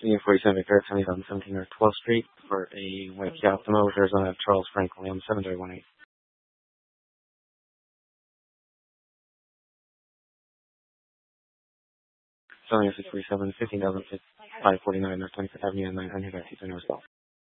Union 47 Repair, 2017 or 12th Street for a white Kia Optima with Arizona Charles Frank Williams 7-18. Selling us 647, 15,549 North 25th Avenue and 900 North South.